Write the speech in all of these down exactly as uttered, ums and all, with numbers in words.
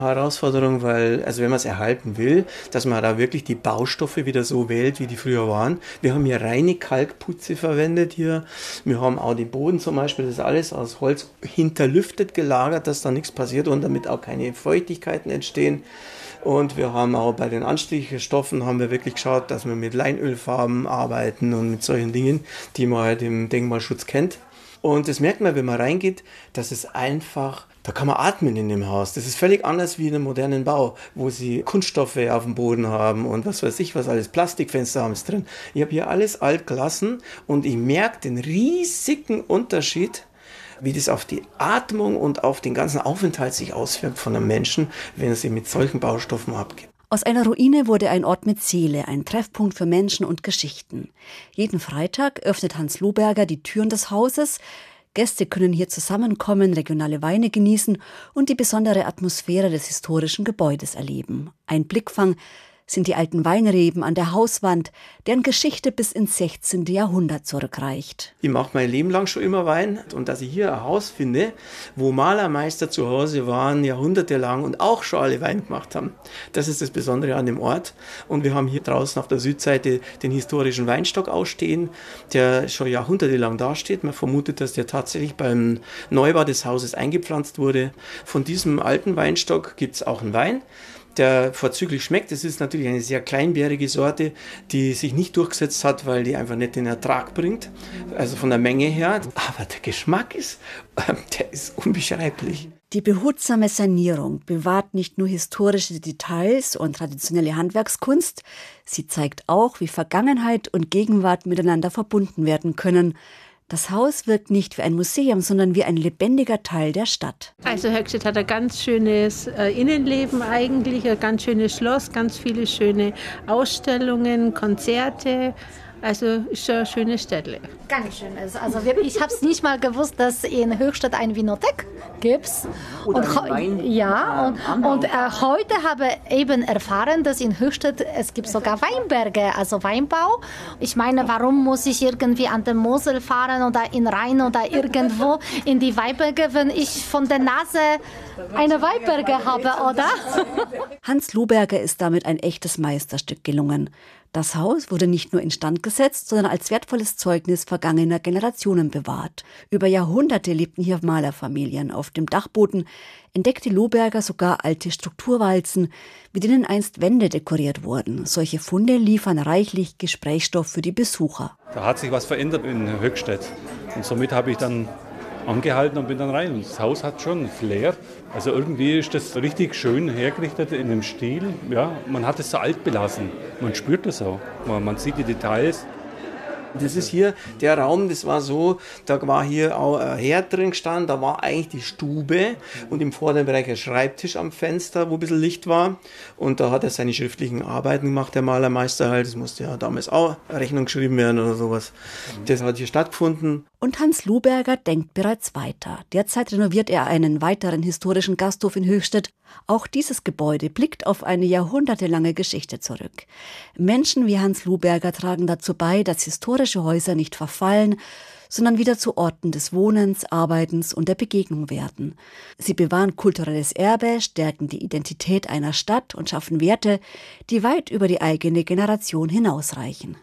Herausforderung, weil, also wenn man es erhalten will, dass man da wirklich die Baustoffe wieder so wählt, wie die früher waren. Wir haben hier reine Kalkputze verwendet hier. Wir haben auch den Boden zum Beispiel, das ist alles aus Holz hinterlüftet gelagert, dass da nichts passiert und damit auch keine Feuchtigkeiten entstehen. Und wir haben auch bei den Anstrichstoffen haben wir wirklich geschaut, dass wir mit Leinölfarben arbeiten und mit solchen Dingen, die man halt im Denkmalschutz kennt. Und das merkt man, wenn man reingeht, dass es einfach, da kann man atmen in dem Haus. Das ist völlig anders wie in einem modernen Bau, wo sie Kunststoffe auf dem Boden haben und was weiß ich was alles, Plastikfenster haben es drin. Ich habe hier alles alt gelassen und ich merke den riesigen Unterschied, wie das auf die Atmung und auf den ganzen Aufenthalt sich auswirkt von einem Menschen, wenn er sich mit solchen Baustoffen abgibt. Aus einer Ruine wurde ein Ort mit Seele, ein Treffpunkt für Menschen und Geschichten. Jeden Freitag öffnet Hans Lohberger die Türen des Hauses. Gäste können hier zusammenkommen, regionale Weine genießen und die besondere Atmosphäre des historischen Gebäudes erleben. Ein Blickfang sind die alten Weinreben an der Hauswand, deren Geschichte bis ins sechzehnten Jahrhundert zurückreicht. Ich mache mein Leben lang schon immer Wein und dass ich hier ein Haus finde, wo Malermeister zu Hause waren, jahrhundertelang und auch schon alle Wein gemacht haben. Das ist das Besondere an dem Ort. Und wir haben hier draußen auf der Südseite den historischen Weinstock ausstehen, der schon jahrhundertelang dasteht. Man vermutet, dass der tatsächlich beim Neubau des Hauses eingepflanzt wurde. Von diesem alten Weinstock gibt es auch einen Wein, der vorzüglich schmeckt. Es ist natürlich eine sehr kleinbärige Sorte, die sich nicht durchgesetzt hat, weil die einfach nicht den Ertrag bringt, also von der Menge her. Aber der Geschmack ist, der ist unbeschreiblich. Die behutsame Sanierung bewahrt nicht nur historische Details und traditionelle Handwerkskunst, sie zeigt auch, wie Vergangenheit und Gegenwart miteinander verbunden werden können. Das Haus wirkt nicht wie ein Museum, sondern wie ein lebendiger Teil der Stadt. Also Höchstädt hat ein ganz schönes äh, Innenleben eigentlich, ein ganz schönes Schloss, ganz viele schöne Ausstellungen, Konzerte. Also ist schon eine schöne Städtle. Ganz schön. Also wirklich, ich habe es nicht mal gewusst, dass in Höchstädt eine Winothek gibt. Und, ja, und, und äh, heute habe ich eben erfahren, dass in Höchstädt es gibt sogar Weinberge, also Weinbau. Ich meine, warum muss ich irgendwie an der Mosel fahren oder in Rhein oder irgendwo in die Weinberge, wenn ich von der Nase eine Weinberge habe, oder? Hans Lohberger ist damit ein echtes Meisterstück gelungen. Das Haus wurde nicht nur instand gesetzt, sondern als wertvolles Zeugnis vergangener Generationen bewahrt. Über Jahrhunderte lebten hier Malerfamilien. Auf dem Dachboden entdeckte Lohberger sogar alte Strukturwalzen, mit denen einst Wände dekoriert wurden. Solche Funde liefern reichlich Gesprächsstoff für die Besucher. Da hat sich was verändert in Höchstädt. Und somit habe ich dann angehalten und bin dann rein. Und das Haus hat schon Flair. Also irgendwie ist das richtig schön hergerichtet in dem Stil. Ja, man hat es so alt belassen. Man spürt das auch. Man, man sieht die Details. Das ist hier der Raum, das war so, da war hier auch ein Herd drin gestanden, da war eigentlich die Stube und im vorderen Bereich ein Schreibtisch am Fenster, wo ein bisschen Licht war. Und da hat er seine schriftlichen Arbeiten gemacht, der Malermeister halt. Das musste ja damals auch Rechnung geschrieben werden oder sowas. Das hat hier stattgefunden. Und Hans Lohberger denkt bereits weiter. Derzeit renoviert er einen weiteren historischen Gasthof in Höchstädt. Auch dieses Gebäude blickt auf eine jahrhundertelange Geschichte zurück. Menschen wie Hans Lohberger tragen dazu bei, dass historische Häuser nicht verfallen, sondern wieder zu Orten des Wohnens, Arbeitens und der Begegnung werden. Sie bewahren kulturelles Erbe, stärken die Identität einer Stadt und schaffen Werte, die weit über die eigene Generation hinausreichen.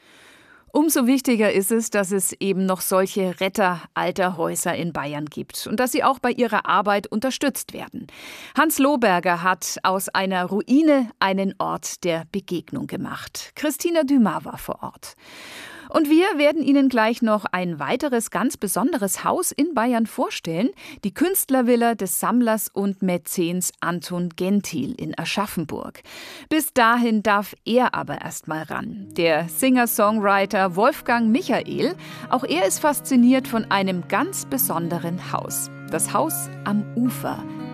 Umso wichtiger ist es, dass es eben noch solche Retter alter Häuser in Bayern gibt und dass sie auch bei ihrer Arbeit unterstützt werden. Hans Lohberger hat aus einer Ruine einen Ort der Begegnung gemacht. Christina Dumas war vor Ort. Und wir werden Ihnen gleich noch ein weiteres ganz besonderes Haus in Bayern vorstellen, die Künstlervilla des Sammlers und Mäzens Anton Genthiel in Aschaffenburg. Bis dahin darf er aber erst mal ran. Der Singer-Songwriter Wolfgang Michael, auch er ist fasziniert von einem ganz besonderen Haus. Das Haus am Ufer